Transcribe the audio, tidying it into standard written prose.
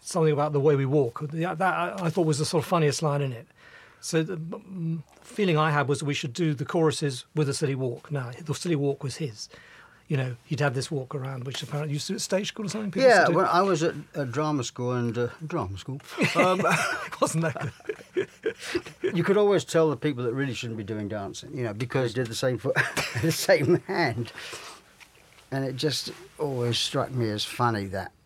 something about the way we walk. That I thought was the sort of funniest line in it. So the feeling I had was that we should do the choruses with a Silly Walk. Now, the Silly Walk was his. You know, he'd have this walk around, which apparently used to at stage school or something. People used to do. When I was at drama school Wasn't that good? you could always tell the people that really shouldn't be doing dancing, you know, because they did the same foot, the same hand. And it just always struck me as funny that